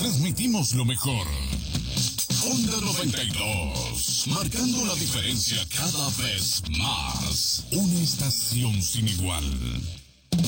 transmitimos lo mejor. Onda 92, marcando la diferencia cada vez más. Una estación sin igual.